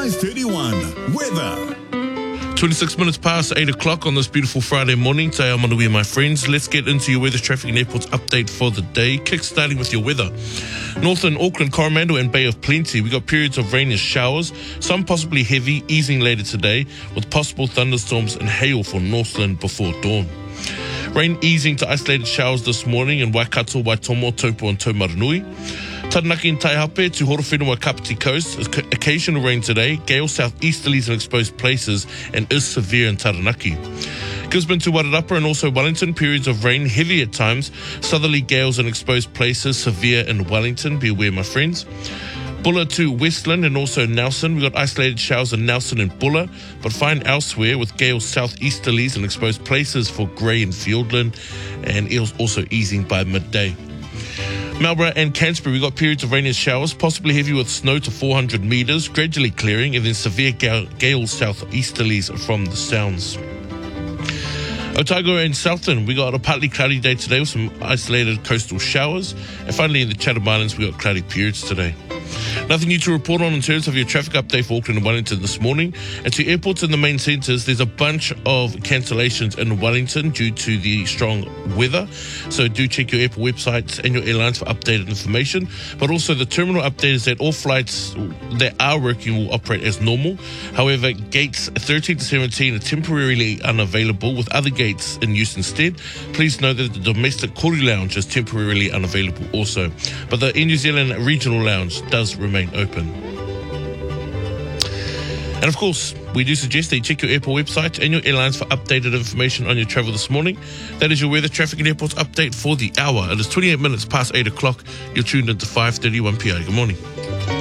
5:31. Weather. 26 minutes past 8 o'clock on this beautiful Friday morning. Te Manuia, my friends. Let's get into your weather, traffic and airports update for the day. Kick-starting with your weather. Northern Auckland, Coromandel and Bay of Plenty. We got periods of rain and showers, some possibly heavy, easing later today, with possible thunderstorms and hail for Northland before dawn. Rain easing to isolated showers this morning in Waikato, Waitomo, Taupo and Taumarunui. Taranaki and Taihape to Horowhenua, Kapiti Coast. Occasional rain today. Gale southeasterlies in exposed places and is severe in Taranaki. Gisborne to Wairarapa and also Wellington. Periods of rain, heavy at times. Southerly gales in exposed places, severe in Wellington. Be aware, my friends. Bulla to Westland and also Nelson. We got isolated showers in Nelson and Bulla, but fine elsewhere with gales southeasterlies in exposed places for Grey and Fiordland, and also easing by midday. Marlborough and Canterbury, we got periods of rain and showers, possibly heavy with snow to 400 metres, gradually clearing, and then severe gales southeasterlies from the Sounds. Otago and Southland, we got a partly cloudy day today with some isolated coastal showers. And finally in the Chatham Islands, we got cloudy periods today. Nothing new to report on in terms of your traffic update for Auckland and Wellington this morning. And to airports in the main centres, there's a bunch of cancellations in Wellington due to the strong weather. So do check your airport websites and your airlines for updated information. But also the terminal update is that all flights that are working will operate as normal. However, gates 13 to 17 are temporarily unavailable with other gates in use instead. Please note that the domestic Kori Lounge is temporarily unavailable also. But the Air New Zealand Regional Lounge does remain open. And of course, we do suggest that you check your airport website and your airlines for updated information on your travel this morning. That is your weather, traffic and airports update for the hour. It is 28 minutes past 8 o'clock. You're tuned into 5:31 p.m. Good morning.